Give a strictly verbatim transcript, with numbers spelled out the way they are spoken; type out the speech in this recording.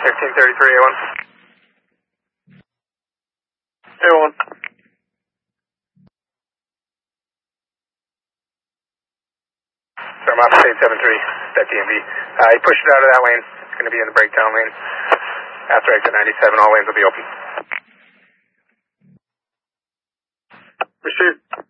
fifteen thirty-three, A one. A one. Sorry, I'm off eight seven three, that D M V. Uh, you push it out of that lane. It's going to be in the breakdown lane. After exit ninety-seven, all lanes will be open. Pursuit.